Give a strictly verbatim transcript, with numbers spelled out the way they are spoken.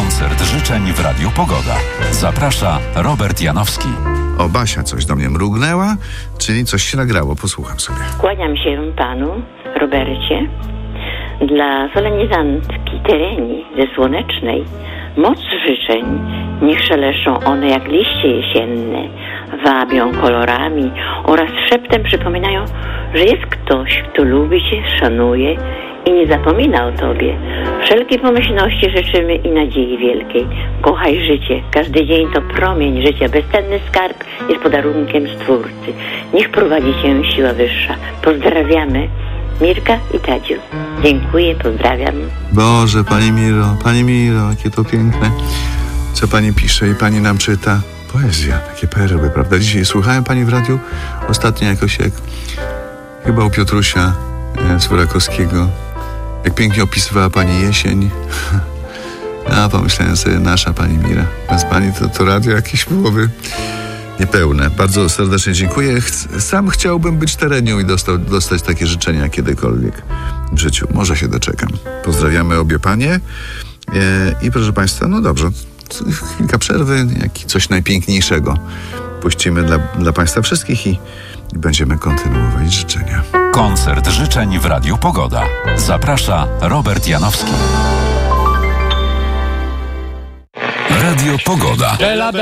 Koncert życzeń w Radiu Pogoda. Zaprasza Robert Janowski. O, Basia coś do mnie mrugnęła, czyli coś się nagrało. Posłucham sobie. Kłaniam się panu, Robercie. Dla solenizantki Tereni ze Słonecznej moc życzeń, niech szeleszczą one jak liście jesienne, wabią kolorami oraz szeptem przypominają, że jest ktoś, kto lubi cię, szanuje i nie zapomina o tobie. Wszelkiej pomyślności życzymy i nadziei wielkiej. Kochaj życie. Każdy dzień to promień życia. Bezcenny skarb jest podarunkiem Stwórcy. Niech prowadzi cię siła wyższa. Pozdrawiamy. Mirka i Tadziu. Dziękuję, pozdrawiam. Boże, Pani Miro, Pani Miro, jakie to piękne. Co Pani pisze i Pani nam czyta. Poezja, takie perły, prawda? Dzisiaj słuchałem Pani w radiu ostatnio jakoś jak chyba u Piotrusia e, Sworakowskiego. Jak pięknie opisywała Pani jesień. A pomyślałem sobie, nasza Pani Mira. Bez Pani to, to radio jakieś byłoby niepełne. Bardzo serdecznie dziękuję. Ch- sam chciałbym być terenią i dostał, dostać takie życzenia kiedykolwiek w życiu. Może się doczekam. Pozdrawiamy obie panie. E, I proszę Państwa, no dobrze, chwilka przerwy, jak i coś najpiękniejszego puścimy dla, dla Państwa wszystkich i, i będziemy kontynuować życzenia. Koncert życzeń w Radiu Pogoda. Zaprasza Robert Janowski. Radio Pogoda.